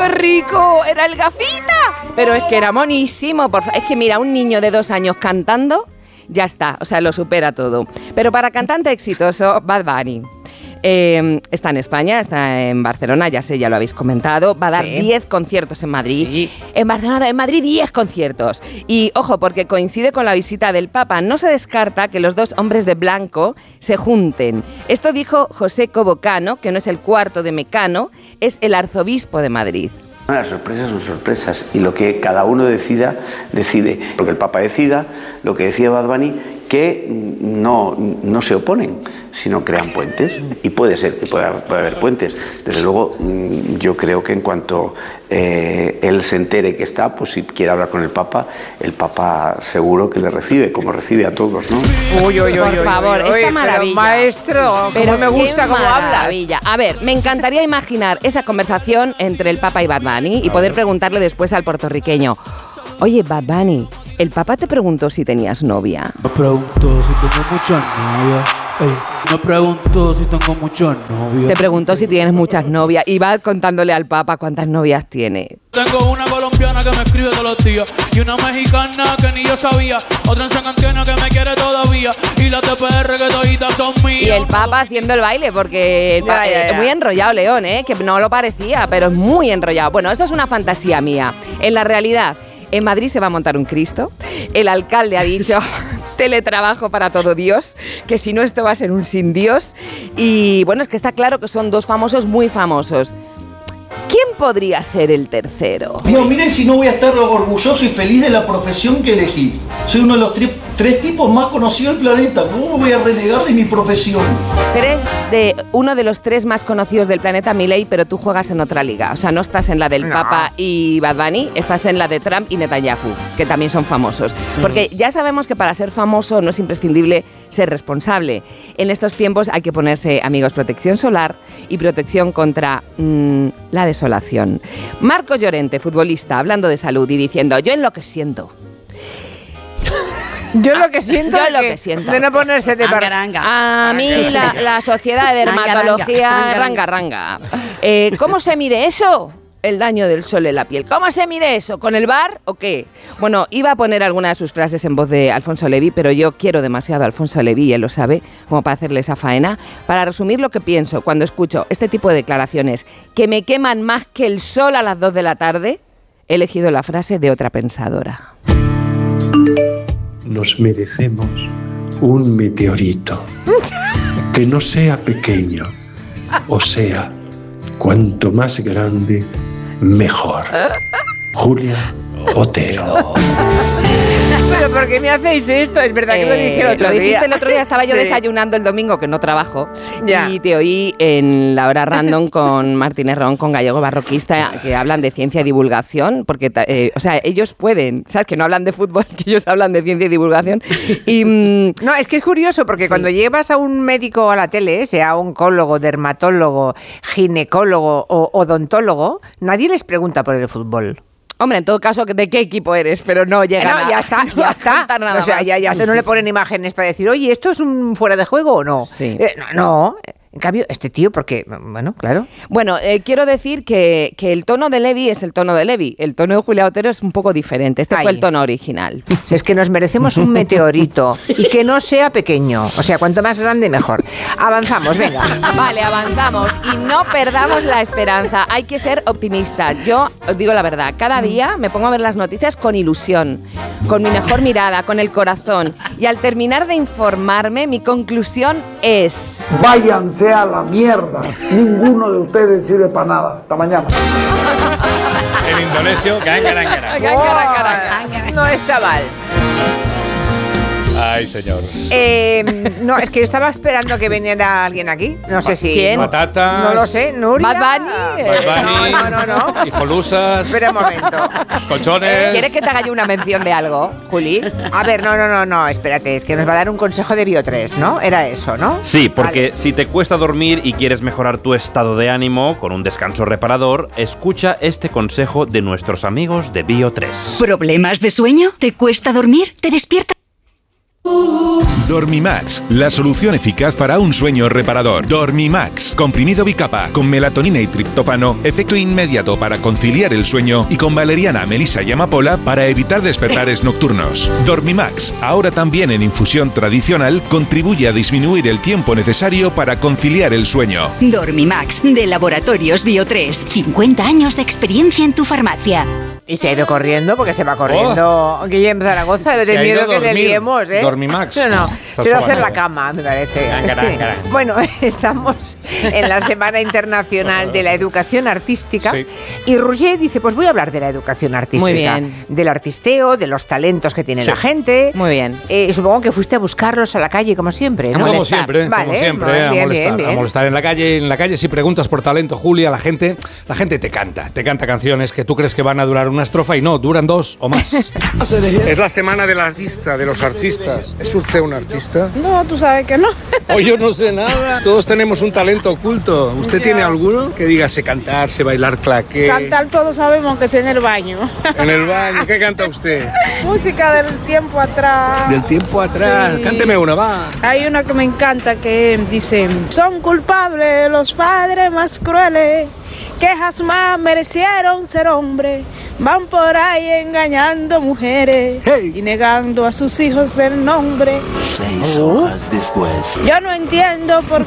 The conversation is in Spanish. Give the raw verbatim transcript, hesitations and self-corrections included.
¡Qué rico! ¡Era el Gafita! Pero es que era monísimo. Por fa- es que mira, un niño de dos años cantando, ya está, o sea, lo supera todo. Pero para cantante exitoso, Bad Bunny. Eh, está en España, está en Barcelona, ya sé, ya lo habéis comentado. Va a dar diez sí. conciertos en Madrid. Sí. En Barcelona, en Madrid, diez conciertos. Y ojo, porque coincide con la visita del Papa. No se descarta que los dos hombres de blanco se junten. Esto dijo José Cobo Cano, que no es el cuarto de Mecano, es el arzobispo de Madrid. Las sorpresas son sorpresas y lo que cada uno decida, decide. Porque el Papa decida, lo que decía Bad Bunny, que no, no se oponen, sino crean puentes. Y puede ser que pueda, pueda haber puentes. Desde luego, yo creo que en cuanto eh, él se entere que está, pues si quiere hablar con el Papa, el Papa seguro que le recibe, como recibe a todos, ¿no? Uy, uy, uy, Por uy, favor, uy, uy, esta maravilla. Pero, maestro, pero me gusta cómo maravilla. hablas. A ver, me encantaría imaginar esa conversación entre el Papa y Bad Bunny y poder preguntarle después al puertorriqueño: oye, Bad Bunny, ¿el Papa te preguntó si tenías novia? Me preguntó si tengo muchas novias. Ey, me preguntó si tengo muchas novias. Te preguntó si tienes muchas novias y va contándole al Papa cuántas novias tiene. Tengo una colombiana que me escribe todos los días y una mexicana que ni yo sabía, otra en San Antonio que me quiere todavía y las T P R que toditas son mías. Y el Papa haciendo el baile porque el ya, ya, ya. es muy enrollado, León, ¿eh? Que no lo parecía, pero es muy enrollado. Bueno, esto es una fantasía mía. En la realidad, en Madrid se va a montar un Cristo. El alcalde ha dicho teletrabajo para todo Dios, que si no esto va a ser un sin Dios. Y bueno, es que está claro que son dos famosos muy famosos. ¿Quién podría ser el tercero? Digo, miren si no voy a estar orgulloso y feliz de la profesión que elegí. Soy uno de los tri- tres tipos más conocidos del planeta. ¿Cómo voy a renegar de mi profesión? Tres de uno de los tres más conocidos del planeta, Milei, pero tú juegas en otra liga. O sea, no estás en la del no. Papa y Bad Bunny, estás en la de Trump y Netanyahu, que también son famosos. Porque ya sabemos que para ser famoso no es imprescindible ser responsable. En estos tiempos hay que ponerse, amigos, protección solar y protección contra mmm, la desolación. Marco Llorente, futbolista, hablando de salud y diciendo: yo en lo que siento. Yo lo que siento Yo es lo que que siento. de no ponerse de par... A mí la, la Sociedad de Dermatología ranga ranga. Eh, ¿Cómo se mide eso? El daño del sol en la piel. ¿Cómo se mide eso? ¿Con el bar o qué? Bueno, iba a poner alguna de sus frases en voz de Alfonso Leví, pero yo quiero demasiado a Alfonso Leví, él lo sabe, como para hacerle esa faena. Para resumir lo que pienso cuando escucho este tipo de declaraciones que me queman más que el sol a las dos de la tarde, he elegido la frase de otra pensadora. Nos merecemos un meteorito que no sea pequeño, o sea, cuanto más grande, mejor. Julia Otero. ¿Pero por qué me hacéis esto? Es verdad que eh, lo dije el otro lo día. Lo dijiste el otro día, estaba yo sí. desayunando el domingo, que no trabajo, ya. y te oí en la hora random con Martínez Ron, con Gallego Barroquista, que hablan de ciencia y divulgación, porque, eh, o sea, ellos pueden, ¿sabes? Que no hablan de fútbol, que ellos hablan de ciencia y divulgación. Y, mm, no, es que es curioso, porque sí. cuando llevas a un médico a la tele, sea oncólogo, dermatólogo, ginecólogo o odontólogo, nadie les pregunta por el fútbol. Hombre, en todo caso, ¿de qué equipo eres? Pero no llega no, a... ya está, ya está. O sea, ya, ya no le ponen imágenes para decir, oye, ¿esto es un fuera de juego o no? Sí. Eh, no, no. En cambio, este tío, porque, bueno, claro. Bueno, eh, quiero decir que, que el tono de Levi es el tono de Levi. El tono de Julia Otero es un poco diferente. Este Ay. fue el tono original. O sea, es que nos merecemos un meteorito y que no sea pequeño. O sea, cuanto más grande, mejor. Avanzamos, venga. Vale, avanzamos. Y no perdamos la esperanza. Hay que ser optimistas. Yo os digo la verdad, cada día me pongo a ver las noticias con ilusión, con mi mejor mirada, con el corazón. Y al terminar de informarme, mi conclusión es... Váyanse a la mierda. Ninguno de ustedes sirve para nada. Hasta mañana. En indonesio, gangarangara. Oh, no está mal. Ay, señor. Eh, no, es que yo estaba esperando que viniera alguien aquí. No sé si... ¿Quién? Patatas. No lo sé, Nuria. Bad Bunny. Bad Bunny. No, no, no, no. Hijolusas. Espera un momento. Colchones. ¿Quieres que te haga yo una mención de algo, Juli? A ver, no, no, no, no, espérate. Es que nos va a dar un consejo de Bio tres, ¿no? Era eso, ¿no? Sí, porque vale. Si te cuesta dormir y quieres mejorar tu estado de ánimo con un descanso reparador, escucha este consejo de nuestros amigos de Bio tres. ¿Problemas de sueño? ¿Te cuesta dormir? ¿Te despierta? Dormimax, la solución eficaz para un sueño reparador. Dormimax, comprimido bicapa, con melatonina y triptófano, efecto inmediato para conciliar el sueño y con valeriana, melisa y amapola para evitar despertares nocturnos. Dormimax, ahora también en infusión tradicional, contribuye a disminuir el tiempo necesario para conciliar el sueño. Dormimax, de Laboratorios Bio tres. cincuenta años de experiencia en tu farmacia. Y se ha ido corriendo porque se va corriendo. Oh. Guillem Zaragoza debe tener miedo que le liemos, ¿eh? Dormimax. No, no. Quiero hacer la cama, me parece. Carán, carán. Bueno, estamos en la Semana Internacional de la Educación Artística. Sí. Y Roger dice, pues voy a hablar de la educación artística. Muy bien. Del artisteo, de los talentos que tiene sí. la gente. Muy bien. Eh, supongo que fuiste a buscarlos a la calle, como siempre, ¿no? Como siempre, vale, como siempre, bien, a bien, molestar. Bien, bien. A molestar en la calle. En la calle, si preguntas por talento, Julia, la gente, la gente te canta. Te canta canciones que tú crees que van a durar una estrofa y no, duran dos o más. Es la semana del artista, de los artistas. ¿Es usted un artista? No, tú sabes que no. O yo no sé nada. Todos tenemos un talento oculto. ¿Usted ya. tiene alguno? Que diga, sé cantar, sé bailar claqué. Cantar todos sabemos que es en el baño. En el baño. ¿Qué canta usted? Música del tiempo atrás. Del tiempo atrás. Sí. Cánteme una, va. Hay una que me encanta que dice: son culpables los padres más crueles que jamás merecieron ser hombres. Van por ahí engañando mujeres hey. y negando a sus hijos del nombre. Seis horas después. Yo no entiendo por